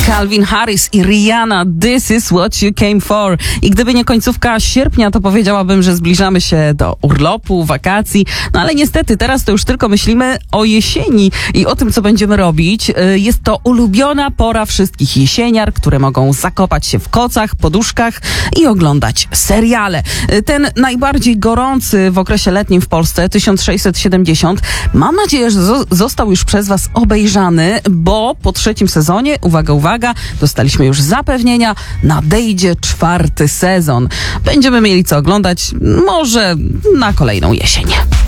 Calvin Harris i Rihanna, This is what you came for. I gdyby nie końcówka sierpnia, to powiedziałabym, że zbliżamy się do urlopu, wakacji. No ale niestety teraz to już tylko myślimy o jesieni i o tym, co będziemy robić. Jest to ulubiona pora wszystkich jesieniar, które mogą zakopać się w kocach, poduszkach i oglądać seriale. Ten najbardziej gorący w okresie letnim w Polsce, 1670, mam nadzieję, że został już przez was obejrzany, bo po trzecim sezonie, uwaga, dostaliśmy już zapewnienia, nadejdzie 4. sezon. Będziemy mieli co oglądać, może na kolejną jesień.